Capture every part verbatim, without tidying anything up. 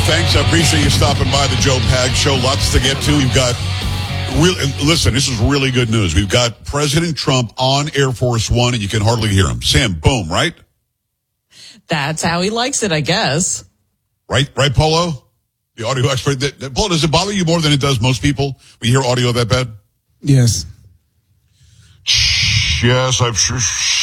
thanks. I appreciate you stopping by the Joe Pags Show. Lots to get to. We've got, real, listen, this is really good news. We've got President Trump on Air Force One, and you can hardly hear him. Sam, boom, right? That's how he likes it, I guess. Right, right, Polo? The audio expert. That, that, Polo, does it bother you more than it does most people when you hear audio that bad? Yes. Yes, I'm sure.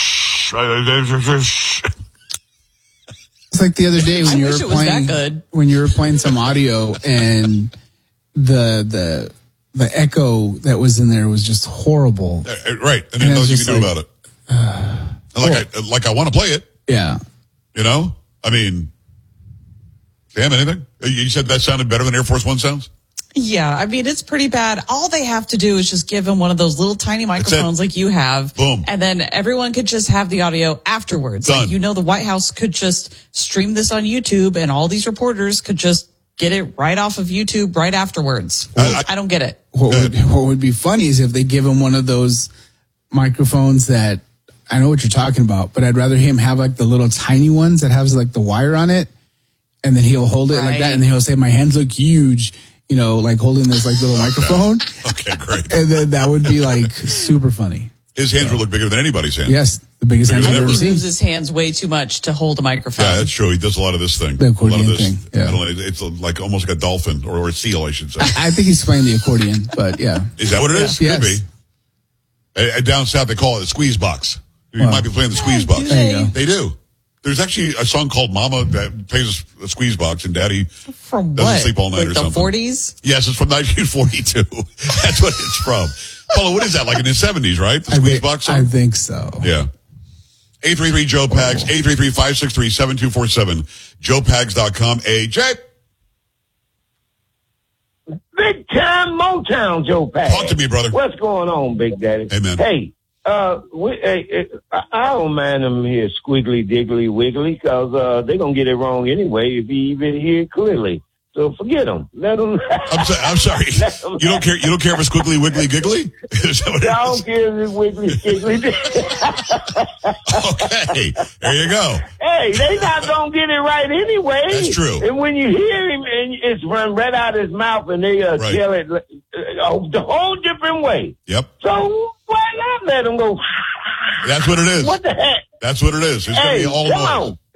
It's like the other day when I you wish were it was playing that good. when you were playing some audio and the the the echo that was in there was just horrible. Uh, right, and, And there's nothing you it's can do just about it. Uh, like well, I like I want to play it. Yeah. You know, I mean, Sam, anything? You said that sounded better than Air Force One sounds? Yeah, I mean, it's pretty bad. All they have to do is just give him one of those little tiny microphones like you have. Boom. And then everyone could just have the audio afterwards. Done. Like, you know, the White House could just stream this on YouTube and all these reporters could just get it right off of YouTube right afterwards. I, I, I don't get it. What would, what would be funny is if they give him one of those microphones that, I know what you're talking about, but I'd rather him have like the little tiny ones that has like the wire on it, and then he'll hold it Right. like that, and then he'll say, my hands look huge, you know, like holding this like little microphone. Okay, great. And then that would be like super funny. His hands would look bigger than anybody's hands. Yes, the biggest hands I've I ever think he seen. moves his hands way too much to hold a microphone. Yeah, that's true. He does a lot of this thing. The accordion a lot of this, thing, yeah. I don't know, it's like almost like a dolphin or, or a seal, I should say. I think he's playing the accordion, but yeah. Is that what it is? Yes. Could be. Uh, down south, they call it a squeeze box. You Wow. might be playing the squeeze box. There you go. They do. There's actually a song called Mama that plays a squeeze box, and Daddy From doesn't what? sleep all night like or the something. forties? Yes, it's from nineteen forty-two. That's what it's from. Paulo, what is that? Like in the seventies, right? The I squeeze think, box song? I think so. Yeah. eight three three Joe Pags, eight three three, five six three, seven two four seven, joe pags dot com. A J. Big time Motown, Joe Pags. Talk to me, brother. What's going on, Big Daddy? Hey, man. Hey, uh, we, hey, I I don't mind them here squiggly, diggly, wiggly, because uh, they're going to get it wrong anyway if you even hear it clearly. So forget them. Let them. I'm, so, I'm sorry. You don't care. You don't care if it's squiggly, wiggly, giggly. Is that what it I is? don't care if it's wiggly, squiggly. Okay, there you go. Hey, they not gonna get it right anyway. That's true. And when you hear him, and it's run right out of his mouth, and they uh, Right. tell it uh, uh, the whole different way. Yep, So why not let him go? that's what it is. What the heck? That's what it is. It's Hey, gonna be all come noise. on.